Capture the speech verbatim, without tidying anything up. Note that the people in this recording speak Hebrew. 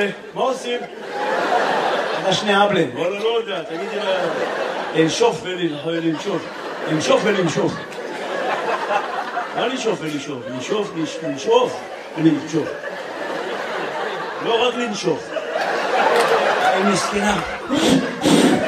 מה עושים? אתה שני אבלן. וואלה, לא יודע, תגידי לה... לנשוף ולנשוף. לנשוף ולנשוף. מה לנשוף ולנשוף? לנשוף, לנשוף ולנשוף. לא רק לנשוף. היא מסכנה.